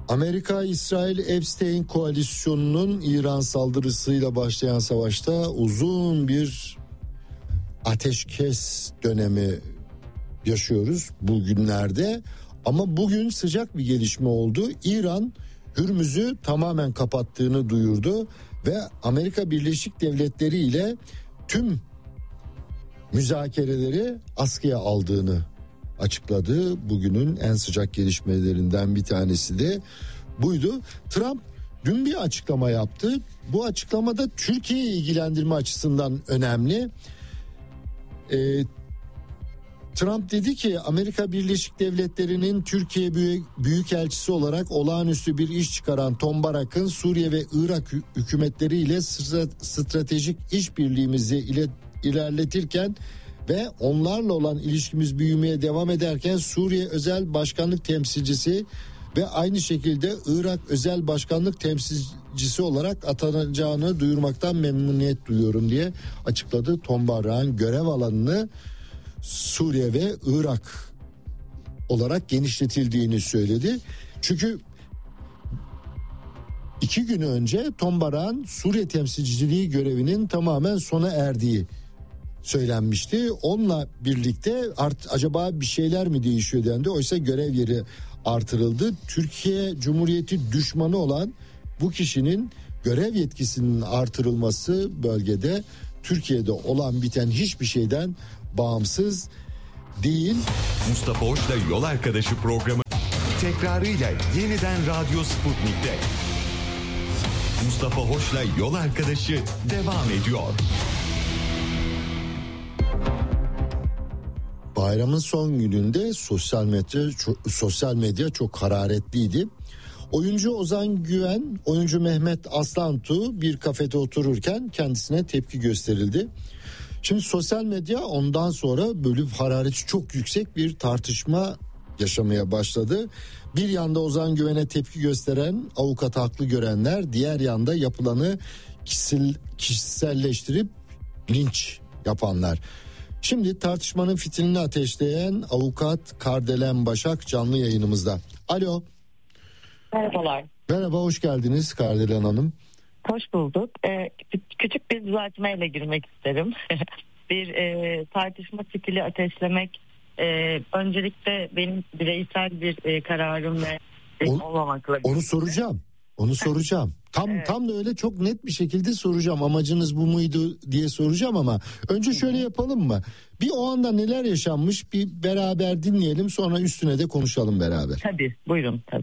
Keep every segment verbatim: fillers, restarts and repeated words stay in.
Amerika-İsrail Epstein koalisyonunun İran saldırısıyla başlayan savaşta uzun bir ateşkes dönemi yaşıyoruz bugünlerde. Ama bugün sıcak bir gelişme oldu. İran Hürmüz'ü tamamen kapattığını duyurdu ve Amerika Birleşik Devletleri ile tüm müzakereleri askıya aldığını açıkladı. Bugünün en sıcak gelişmelerinden bir tanesi de buydu. Trump dün bir açıklama yaptı. Bu açıklamada Türkiye'yi ilgilendirme açısından önemli. Ee, Trump dedi ki Amerika Birleşik Devletleri'nin Türkiye Büyükelçisi olarak olağanüstü bir iş çıkaran Tom Barak'ın Suriye ve Irak hükümetleriyle stratejik işbirliğimizi ile ilerletirken ve onlarla olan ilişkimiz büyümeye devam ederken Suriye Özel Başkanlık Temsilcisi ve aynı şekilde Irak Özel Başkanlık Temsilcisi olarak atanacağını duyurmaktan memnuniyet duyuyorum diye açıkladı. Tom Barak'ın görev alanını Suriye ve Irak olarak genişletildiğini söyledi. Çünkü iki gün önce Tom Barak'ın Suriye temsilciliği görevinin tamamen sona erdiği söylenmişti. Onunla birlikte art, acaba bir şeyler mi değişiyor dendi. Oysa görev yeri artırıldı. Türkiye Cumhuriyeti düşmanı olan bu kişinin görev yetkisinin artırılması bölgede Türkiye'de olan biten hiçbir şeyden bağımsız değil. Mustafa Hoş'la Yol Arkadaşı programı tekrarıyla yeniden Radyo Sputnik'te. Mustafa Hoş'la Yol Arkadaşı devam ediyor. Bayramın son gününde sosyal medya çok, sosyal medya çok hararetliydi. Oyuncu Ozan Güven, oyuncu Mehmet Aslantu bir kafede otururken kendisine tepki gösterildi. Şimdi sosyal medya ondan sonra böyle harareti çok yüksek bir tartışma yaşamaya başladı. Bir yanda Ozan Güven'e tepki gösteren, avukat haklı görenler, diğer yanda yapılanı kişisel, kişiselleştirip linç yapanlar. Şimdi tartışmanın fitilini ateşleyen avukat Kardelen Başak canlı yayınımızda. Alo. Merhabalar. Merhaba, hoş geldiniz Kardelen Hanım. Hoş bulduk. Ee, küçük bir düzeltmeyle girmek isterim. bir e, tartışma fitili ateşlemek e, öncelikle benim bireysel bir e, kararım ve onu, olmamakla. Onu soracağım. Onu soracağım. Tam evet. tam da öyle çok net bir şekilde soracağım. Amacınız bu muydu diye soracağım ama önce şöyle yapalım mı? Bir o anda neler yaşanmış bir beraber dinleyelim, sonra üstüne de konuşalım beraber. Tabii, buyurun tabii.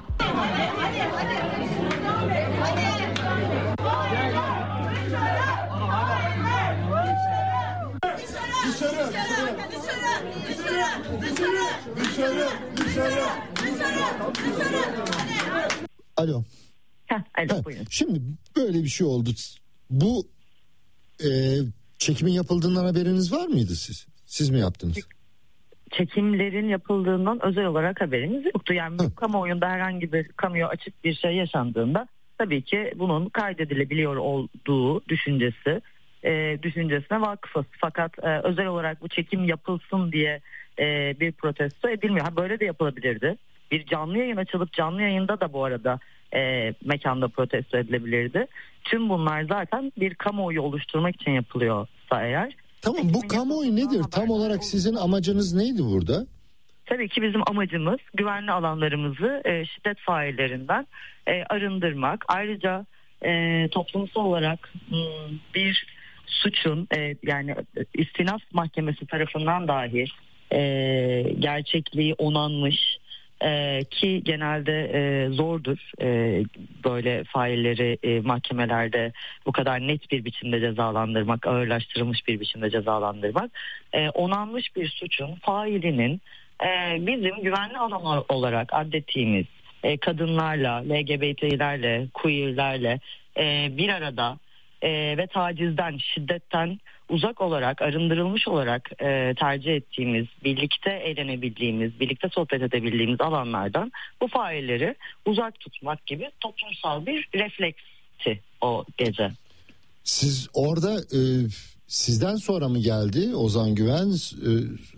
Dışarı, dışarı, dışarı, dışarı, dışarı, dışarı, dışarı, dışarı. Alo. Heh, alo, ha, buyurun. Şimdi böyle bir şey oldu. Bu e, çekimin yapıldığından haberiniz var mıydı siz? Siz mi yaptınız? Çekimlerin yapıldığından özel olarak haberimiz yoktu. Yani Hı. kamuoyunda herhangi bir kamuya açık bir şey yaşandığında tabii ki bunun kaydedilebiliyor olduğu düşüncesi, e, düşüncesine vakıfız. Fakat e, özel olarak bu çekim yapılsın diye e, bir protesto edilmiyor. Ha, böyle de yapılabilirdi. Bir canlı yayın açılıp canlı yayında da bu arada e, mekanda protesto edilebilirdi. Tüm bunlar zaten bir kamuoyu oluşturmak için yapılıyorsa eğer. Tamam, bu kamuoyu nedir? Tam olarak sizin amacınız neydi burada? Tabii ki bizim amacımız güvenli alanlarımızı e, şiddet faillerinden e, arındırmak. Ayrıca e, toplumsal olarak m, bir suçun e, yani istinaf mahkemesi tarafından dahi e, gerçekliği onanmış e, ki genelde e, zordur e, böyle failleri e, mahkemelerde bu kadar net bir biçimde cezalandırmak, ağırlaştırılmış bir biçimde cezalandırmak, e, onanmış bir suçun failinin e, bizim güvenli alan olarak adettiğimiz e, kadınlarla, L G B T'lerle, queerlerle e, bir arada e, ve tacizden, şiddetten uzak olarak, arındırılmış olarak e, tercih ettiğimiz, birlikte eğlenebildiğimiz, birlikte sohbet edebildiğimiz alanlardan bu failleri uzak tutmak gibi toplumsal bir refleksi o gece. Siz orada e, sizden sonra mı geldi Ozan Güven? E,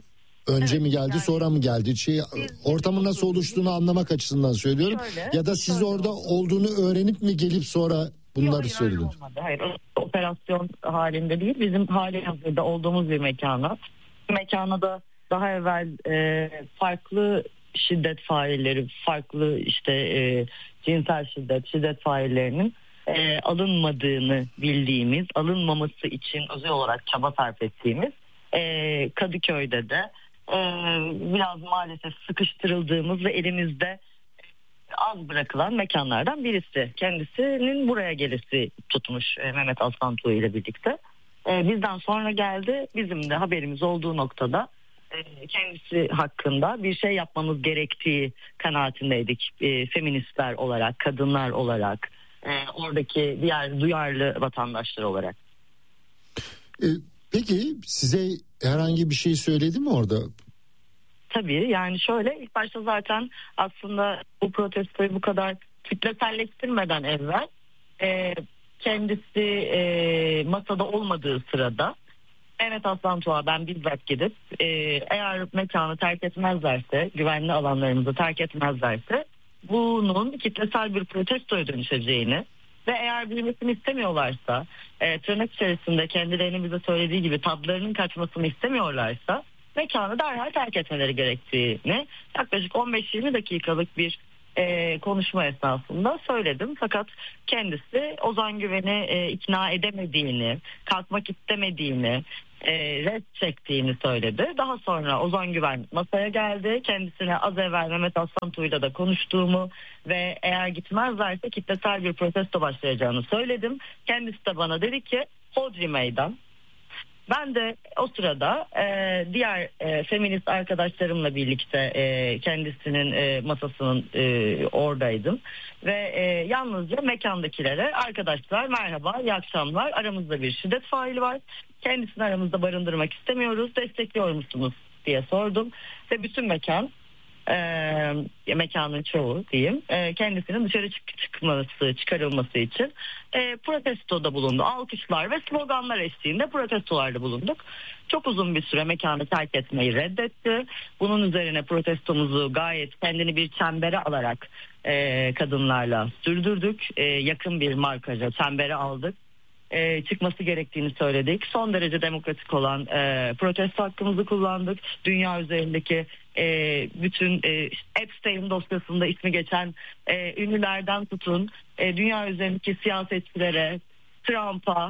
Önce Evet, mi geldi yani sonra mı geldi? Şey, ortamın nasıl oluştuğunu anlamak açısından söylüyorum. Şöyle, ya da siz şöyle orada oldu. olduğunu öğrenip mi gelip sonra bunları Yok, hayır, söylediniz? öyle olmadı. Hayır, operasyon halinde değil. Bizim hali hazırda olduğumuz bir mekana. Mekana da daha evvel e, farklı şiddet failleri, farklı işte e, cinsel şiddet, şiddet faillerinin e, alınmadığını bildiğimiz, alınmaması için özel olarak çaba sarf ettiğimiz e, Kadıköy'de de e, biraz maalesef sıkıştırıldığımız ve elimizde az bırakılan mekanlardan birisi. Kendisinin buraya gelisi tutmuş e, Mehmet Aslantuğ ile birlikte. E, bizden sonra geldi. Bizim de haberimiz olduğu noktada e, kendisi hakkında bir şey yapmamız gerektiği kanaatindeydik. E, feministler olarak, kadınlar olarak, e, oradaki diğer duyarlı vatandaşlar olarak. E, peki size herhangi bir şey söyledi mi orada? Tabii, yani şöyle, ilk başta zaten aslında bu protestoyu bu kadar kitleselleştirmeden evvel e, kendisi e, masada olmadığı sırada Mehmet Aslantuğ'a ben bizzat gidip e, eğer mekanı terk etmezlerse, güvenli alanlarımızı terk etmezlerse bunun kitlesel bir protestoya dönüşeceğini ve eğer büyümesini istemiyorlarsa, e, tırnak içerisinde kendilerinin bize söylediği gibi tadlarının kaçmasını istemiyorlarsa mekanı derhal terk etmeleri gerektiğini yaklaşık on beş yirmi dakikalık bir e, konuşma esnasında söyledim. Fakat kendisi Ozan Güven'i e, ikna edemediğini, kalkmak istemediğini, e, red çektiğini söyledi. Daha sonra Ozan Güven masaya geldi. Kendisine az evvel Mehmet Aslantuğ'yla da konuştuğumu ve eğer gitmezlerse kitlesel bir protesto başlayacağını söyledim. Kendisi de bana dedi ki hodri meydan. Ben de o sırada e, diğer e, feminist arkadaşlarımla birlikte e, kendisinin e, masasının e, oradaydım ve e, yalnızca mekandakilere arkadaşlar merhaba, iyi akşamlar, aramızda bir şiddet faili var, kendisini aramızda barındırmak istemiyoruz, destekliyor musunuz diye sordum ve bütün mekan e, mekanın çoğu diyeyim e, kendisinin dışarı çık- çıkması çıkarılması için e, protestoda bulundu. Alkışlar ve sloganlar eşliğinde protestolarda bulunduk. Çok uzun bir süre mekanı terk etmeyi reddetti. Bunun üzerine protestomuzu gayet kendini bir çembere alarak e, kadınlarla sürdürdük. E, yakın bir markaja çembere aldık. E, çıkması gerektiğini söyledik. Son derece demokratik olan e, protesto hakkımızı kullandık. Dünya üzerindeki e, bütün e, Epstein dosyasında ismi geçen e, ünlülerden tutun e, dünya üzerindeki siyasetçilere, Trump'a,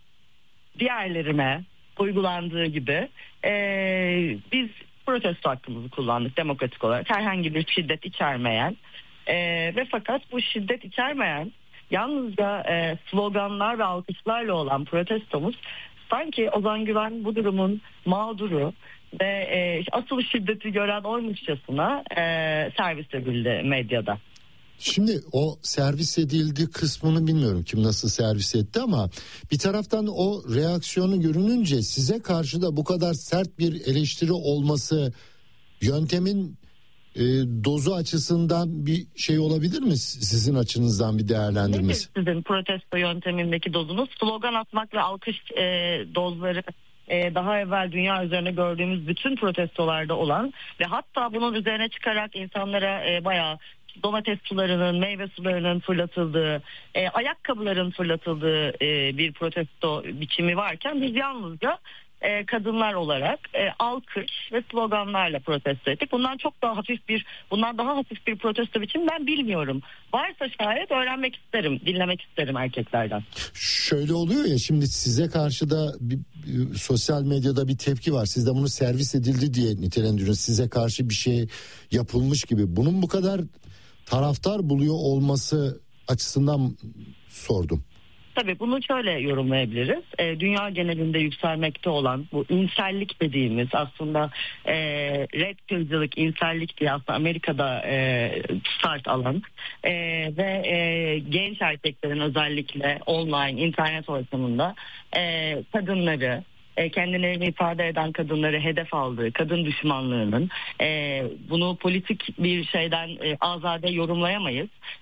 diğerlerine uygulandığı gibi e, biz protesto hakkımızı kullandık demokratik olarak. Herhangi bir şiddet içermeyen e, ve fakat bu şiddet içermeyen yalnızca e, sloganlar ve alkışlarla olan protestomuz sanki Ozan Güven bu durumun mağduru ve e, asıl şiddeti gören oymuşçasına e, servis edildi medyada. Şimdi o servis edildi kısmını bilmiyorum kim nasıl servis etti ama bir taraftan o reaksiyonu görününce size karşı da bu kadar sert bir eleştiri olması yöntemin e, dozu açısından bir şey olabilir mi sizin açınızdan bir değerlendirmesi? Nedir sizin protesto yöntemindeki dozunuz? Slogan atmak ve alkış e, dozları e, daha evvel dünya üzerine gördüğümüz bütün protestolarda olan ve hatta bunun üzerine çıkarak insanlara e, bayağı domates sularının, meyve sularının fırlatıldığı, e, ayakkabıların fırlatıldığı e, bir protesto biçimi varken biz yalnızca e, kadınlar olarak e, alkış ve sloganlarla protesto ettik. Bundan çok daha hafif bir, bundan daha hafif bir protesto biçimi ben bilmiyorum. Varsa şayet öğrenmek isterim, dinlemek isterim erkeklerden. Şöyle oluyor ya, şimdi size karşı da bir, bir, sosyal medyada bir tepki var. Siz de bunu servis edildi diye nitelendiriyorsunuz. Size karşı bir şey yapılmış gibi. Bunun bu kadar taraftar buluyor olması açısından sordum. Tabii bunu şöyle yorumlayabiliriz. E, dünya genelinde yükselmekte olan bu insellik dediğimiz aslında e, red pill'cilik, insellik diye aslında Amerika'da e, start alan e, ve e, genç erkeklerin özellikle online, internet ortamında e, kadınları, kendilerini ifade eden kadınları hedef aldığı kadın düşmanlığının e, bunu politik bir şeyden e, azade yorumlayamayız.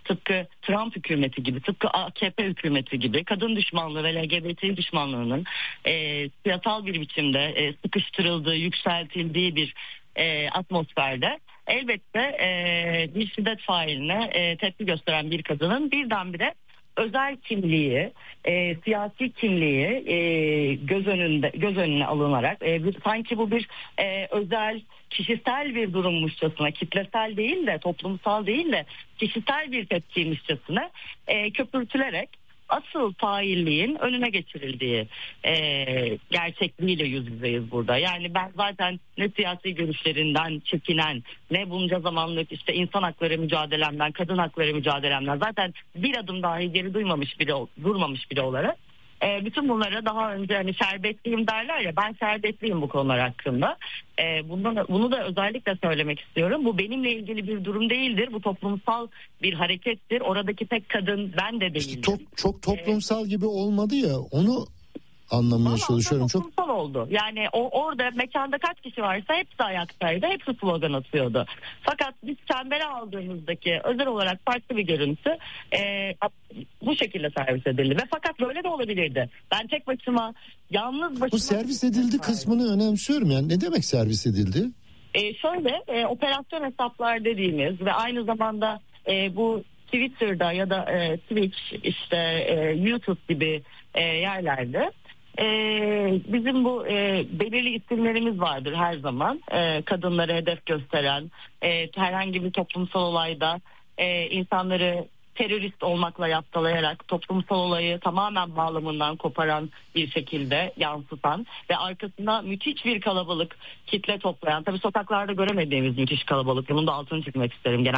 tıpkı Trump hükümeti gibi, tıpkı A K P hükümeti gibi kadın düşmanlığı ve L G B T düşmanlığının e, siyasal bir biçimde e, sıkıştırıldığı, yükseltildiği bir e, atmosferde elbette e, bir şiddet failine e, tepki gösteren bir kadının birdenbire özel kimliği, e, siyasi kimliği e, göz önünde göz önüne alınarak e, bir, sanki bu bir e, özel kişisel bir durummuşçasına, kitlesel değil de toplumsal değil de kişisel bir tepkiymişçasına e, köpürtülerek asıl failliğin önüne geçirildiği e, gerçekliğiyle yüz yüzeyiz burada. Yani ben zaten ne siyasi görüşlerinden çekinen, ne bunca zamanlık işte insan hakları mücadelemden, kadın hakları mücadelemden zaten bir adım dahi geri duymamış biri, durmamış biri olarak E, bütün bunlara daha önce hani şerbetliyim derler ya, ben şerbetliyim bu konular hakkında. E, bundan, bunu da özellikle söylemek istiyorum. Bu benimle ilgili bir durum değildir. Bu toplumsal bir harekettir. Oradaki tek kadın ben de değilim. İşte çok, çok toplumsal ee, gibi olmadı ya, onu anlamaya çalışıyorum. Çok toplumsal oldu. Yani o orada mekanda kaç kişi varsa hepsi ayaktaydı. Hepsi slogan atıyordu. Fakat biz çembere aldığımızdaki özel olarak farklı bir görüntü e, bu şekilde servis edildi. Ve fakat böyle de olabilirdi. Ben tek başıma, yalnız başıma... Bu servis edildi kısmını önemsiyorum. Yani ne demek servis edildi? E, şöyle e, operasyon hesaplar dediğimiz ve aynı zamanda e, bu Twitter'da ya da e, Twitch, işte e, YouTube gibi e, yerlerde Ee, bizim bu e, belirli isimlerimiz vardır her zaman, e, kadınları hedef gösteren, e, herhangi bir toplumsal olayda e, insanları terörist olmakla yaftalayarak toplumsal olayı tamamen bağlamından koparan bir şekilde yansıtan ve arkasında müthiş bir kalabalık kitle toplayan, tabii sokaklarda göremediğimiz müthiş kalabalık, bunun da altını çizmek isterim genel.